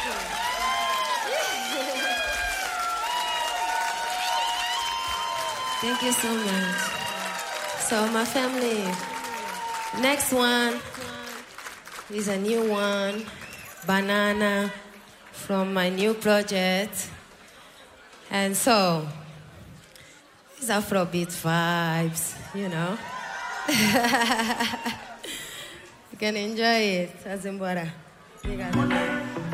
Thank you so much. So, my family, next one is a new one, Banana, from my new project. And so, it's Afrobeat vibes, you know. You can enjoy it. Azimbora. You got it.